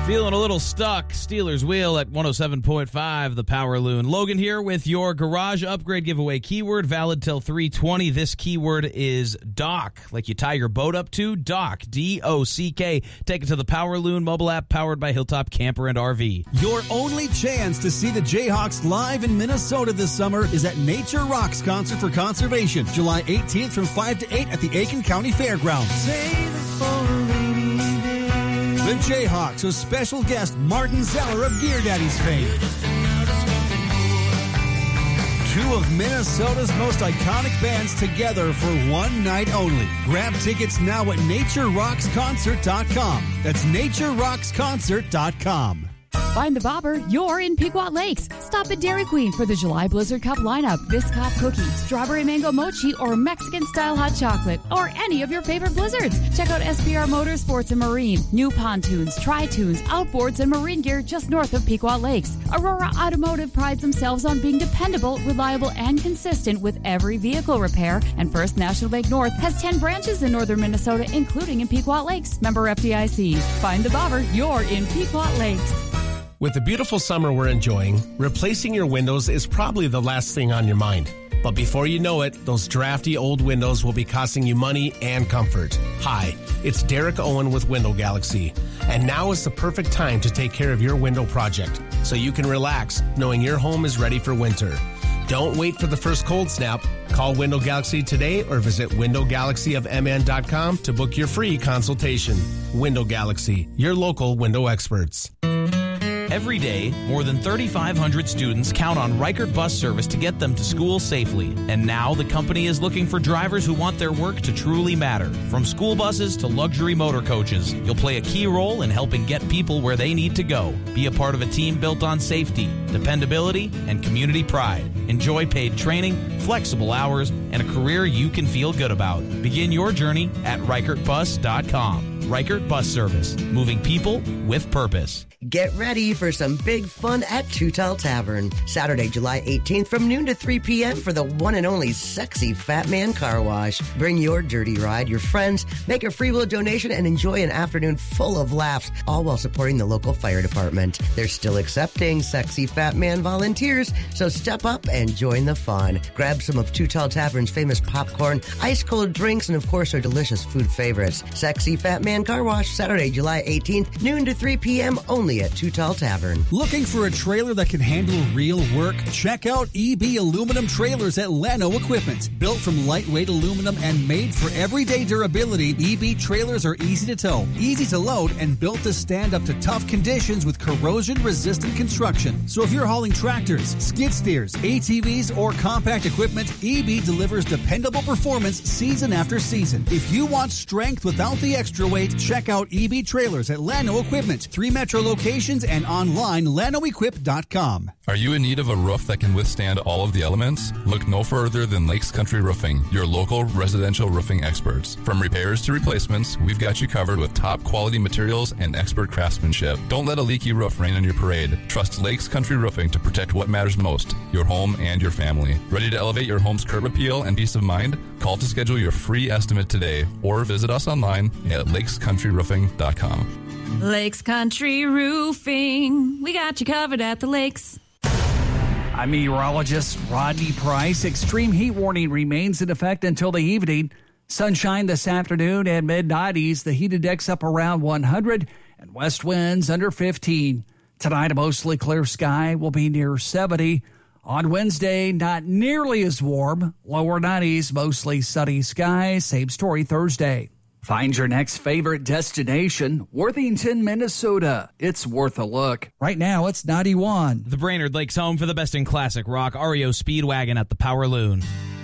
Feeling a little stuck. Steelers Wheel at 107.5, the Power Loon. Logan here with your garage upgrade giveaway keyword, valid till 3/20. This keyword is dock, like you tie your boat up to. Dock, D-O-C-K. Take it to the Power Loon mobile app powered by Hilltop Camper and RV. Your only chance to see the Jayhawks live in Minnesota this summer is at Nature Rocks Concert for Conservation, July 18th from 5 to 8 at the Aiken County Fairgrounds. Save it for a rainy day. The Jayhawks with special guest Martin Zeller of Gear Daddy's fame. Two of Minnesota's most iconic bands together for one night only. Grab tickets now at NatureRocksConcert.com. That's NatureRocksConcert.com. Find the bobber, you're in Pequot Lakes. Stop at Dairy Queen for the July Blizzard Cup lineup. Biscoff cookie, strawberry mango mochi, or Mexican-style hot chocolate, or any of your favorite blizzards. Check out SBR Motorsports and Marine. New pontoons, tri-toons, outboards, and marine gear just north of Pequot Lakes. Aurora Automotive prides themselves on being dependable, reliable, and consistent with every vehicle repair. And First National Bank North has 10 branches in northern Minnesota, including in Pequot Lakes. Member FDIC. Find the bobber, you're in Pequot Lakes. With the beautiful summer we're enjoying, replacing your windows is probably the last thing on your mind. But before you know it, those drafty old windows will be costing you money and comfort. Hi, it's Derek Owen with Window Galaxy. And now is the perfect time to take care of your window project so you can relax knowing your home is ready for winter. Don't wait for the first cold snap. Call Window Galaxy today or visit windowgalaxyofmn.com to book your free consultation. Window Galaxy, your local window experts. Every day, more than 3,500 students count on Reichert Bus Service to get them to school safely. And now the company is looking for drivers who want their work to truly matter. From school buses to luxury motor coaches, you'll play a key role in helping get people where they need to go. Be a part of a team built on safety, dependability, and community pride. Enjoy paid training, flexible hours, and a career you can feel good about. Begin your journey at ReichertBus.com. Reichert Bus Service, moving people with purpose. Get ready for some big fun at Two Tall Tavern. Saturday, July 18th from noon to 3 p.m. for the one and only Sexy Fat Man Car Wash. Bring your dirty ride, your friends, make a free will donation, and enjoy an afternoon full of laughs, all while supporting the local fire department. They're still accepting Sexy Fat Man volunteers, so step up and join the fun. Grab some of Two Tall Tavern's famous popcorn, ice-cold drinks, and of course our delicious food favorites. Sexy Fat Man Car Wash, Saturday, July 18th, noon to 3 p.m. only at Two Tall Tavern. Looking for a trailer that can handle real work? Check out EB Aluminum Trailers at Llano Equipment. Built from lightweight aluminum and made for everyday durability, EB trailers are easy to tow, easy to load, and built to stand up to tough conditions with corrosion-resistant construction. So if you're hauling tractors, skid steers, ATVs, or compact equipment, EB delivers dependable performance season after season. If you want strength without the extra weight, check out EB Trailers at Llano Equipment. 3 metro locations and online LanoEquip.com. Are you in need of a roof that can withstand all of the elements? Look no further than Lakes Country Roofing, your local residential roofing experts. From repairs to replacements, we've got you covered with top quality materials and expert craftsmanship. Don't let a leaky roof rain on your parade. Trust Lakes Country Roofing to protect what matters most, your home and your family. Ready to elevate your home's curb appeal and peace of mind? Call to schedule your free estimate today or visit us online at lakescountryroofing.com. Lakes Country Roofing. We got you covered at the lakes. I'm meteorologist Rodney Price. Extreme heat warning remains in effect until the evening. Sunshine this afternoon and mid-90s. The heat index up around 100 and west winds under 15. Tonight, a mostly clear sky will be near 70. On Wednesday, not nearly as warm. Lower 90s, mostly sunny skies. Same story Thursday. Find your next favorite destination, Worthington, Minnesota. It's worth a look. Right now, it's 91. The Brainerd Lakes home for the best in classic rock, REO Speedwagon at the Power Loon.